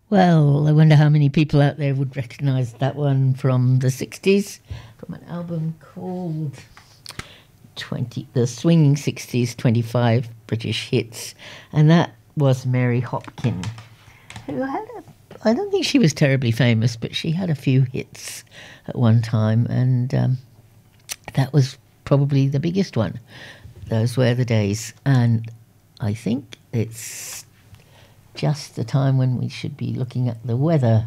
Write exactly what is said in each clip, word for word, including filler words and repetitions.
Well, I wonder how many people out there would recognise that one from the sixties, from an album called twenty, The Swinging sixties, twenty-five British Hits. And that was Mary Hopkin, who had a, I don't think she was terribly famous, but she had a few hits at one time, and um, that was probably the biggest one. Those were the days. And I think it's just the time when we should be looking at the weather.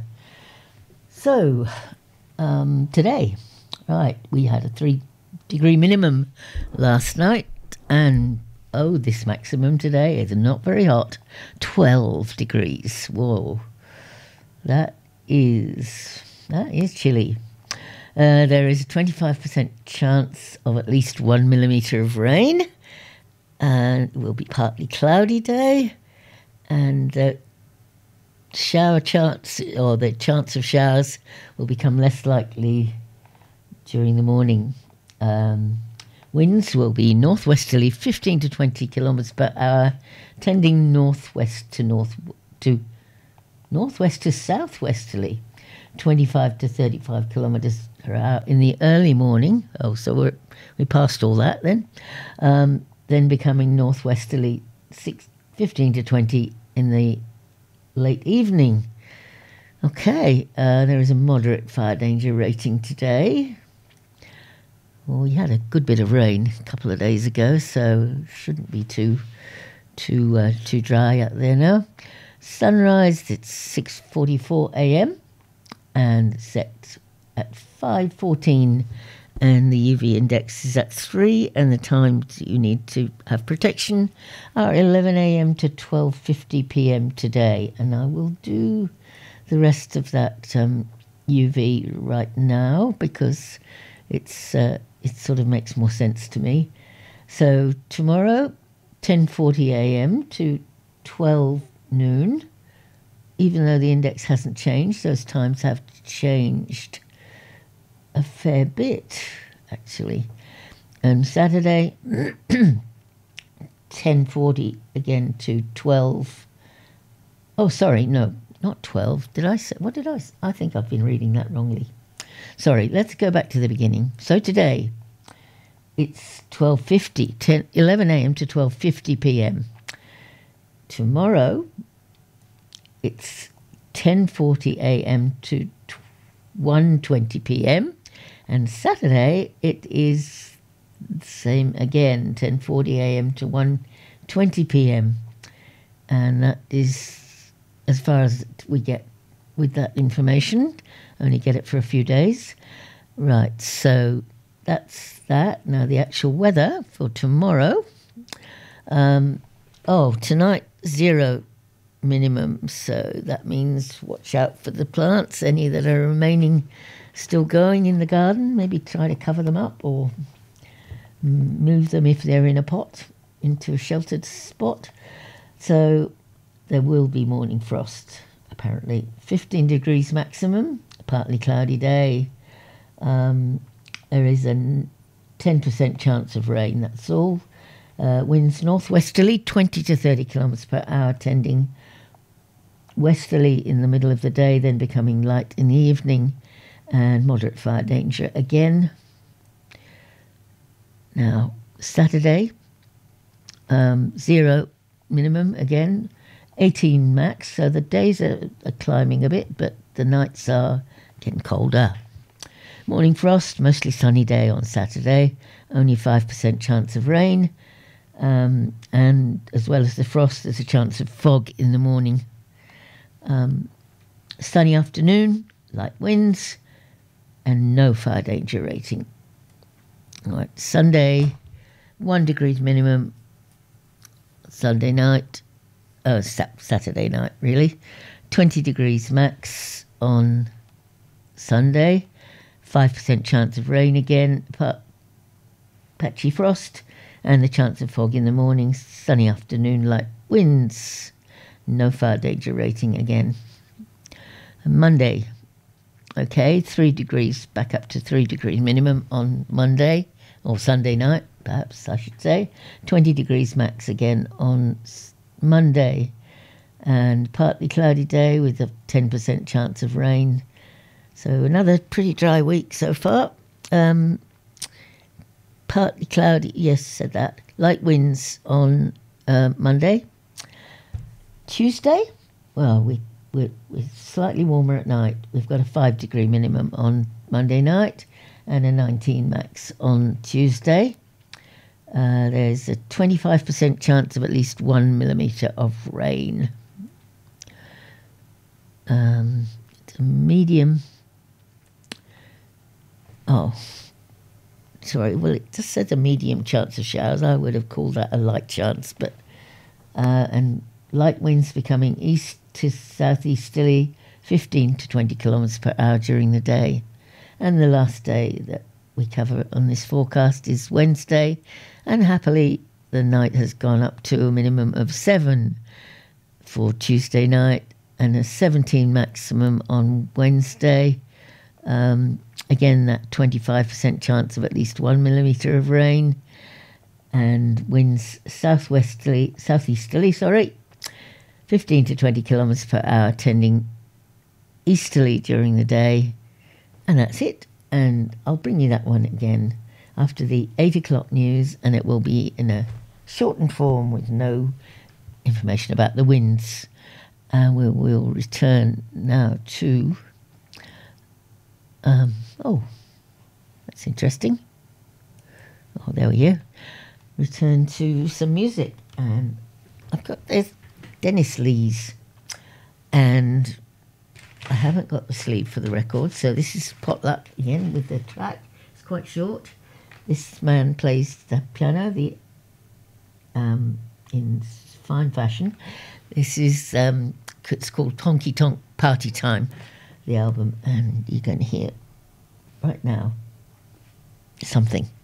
So, um, today, right, we had a three degree minimum last night, and oh, this maximum today is not very hot, twelve degrees. Whoa, that is, that is chilly. Uh, there is a twenty-five percent chance of at least one millimetre of rain, and it will be partly cloudy day. And the shower chance, or the chance of showers, will become less likely during the morning. Um, winds will be northwesterly, fifteen to twenty kilometres per hour, tending northwest to north to northwest to southwesterly, twenty-five to thirty-five kilometres per hour in the early morning. Oh, so we're we passed all that then. Um, then becoming northwesterly, six, fifteen to twenty in the late evening. Okay, uh, there is a moderate fire danger rating today. Well, we had a good bit of rain a couple of days ago, so shouldn't be too too uh, too dry out there now. Sunrise, it's six forty-four a.m. and set at five fourteen, and the U V index is at three, and the times you need to have protection are eleven a.m. to twelve fifty p.m. today. And I will do the rest of that um, U V right now because it's uh, it sort of makes more sense to me. So tomorrow, ten forty a.m. to twelve noon, even though the index hasn't changed, those times have changed a fair bit, actually. And Saturday, ten forty again to twelve. Oh, sorry, no, not twelve. Did I say, what did I say? I think I've been reading that wrongly. Sorry, let's go back to the beginning. So today, it's twelve fifty, ten, eleven a.m. to twelve fifty p.m. Tomorrow, it's ten forty a.m. to one twenty p.m. And Saturday, it is the same again, ten forty a.m. to one twenty p.m. And that is as far as we get with that information. Only get it for a few days. Right, so that's that. Now the actual weather for tomorrow. Um, oh, tonight, zero minimum, so that means watch out for the plants, any that are remaining still going in the garden. Maybe try to cover them up or move them if they're in a pot into a sheltered spot. So there will be morning frost, apparently. fifteen degrees maximum, a partly cloudy day. Um, there is a ten percent chance of rain, that's all. Uh, winds northwesterly, twenty to thirty kilometres per hour, tending westerly in the middle of the day, then becoming light in the evening, and moderate fire danger again. Now, Saturday, um, zero minimum again, eighteen max, so the days are, are climbing a bit, but the nights are getting colder. Morning frost, mostly sunny day on Saturday, only five percent chance of rain, um, and as well as the frost, there's a chance of fog in the morning. Um, sunny afternoon, light winds, and no fire danger rating. All right, Sunday, one degrees minimum. Sunday night, oh, Saturday night, really. twenty degrees max on Sunday. five percent chance of rain again, but patchy frost, and the chance of fog in the morning. Sunny afternoon, light winds. No fire danger rating again. Monday, okay, three degrees, back up to three degrees minimum on Monday, or Sunday night, perhaps I should say. twenty degrees max again on Monday. and partly cloudy day with a ten percent chance of rain. So another pretty dry week so far. Um, partly cloudy, yes, said that. Light winds on uh, Monday. Tuesday, well, we, we're, we're slightly warmer at night. We've got a five degree minimum on Monday night and a nineteen max on Tuesday. Uh, there's a twenty-five percent chance of at least one millimetre of rain. Um, it's a medium. Oh, sorry. Well, it just said a medium chance of showers. I would have called that a light chance, but uh, and light winds becoming east to southeasterly, fifteen to twenty kilometres per hour during the day. And the last day that we cover on this forecast is Wednesday, and happily the night has gone up to a minimum of seven for Tuesday night and a seventeen maximum on Wednesday. Um, again, that twenty-five percent chance of at least one millimetre of rain, and winds southwesterly, southeasterly, sorry, fifteen to twenty kilometres per hour, tending easterly during the day. And that's it. And I'll bring you that one again after the eight o'clock news, and it will be in a shortened form with no information about the winds. And uh, we'll, we'll return now to... Um, oh, that's interesting. Oh, there we go. Return to some music. And I've got there's Dennis Lees. And I haven't got the sleeve for the record, so this is Potluck again with the track. It's quite short. This man plays the piano the um, in fine fashion. This is um, it's called Tonky Tonk Party Time, the album, and you're going to hear right now something.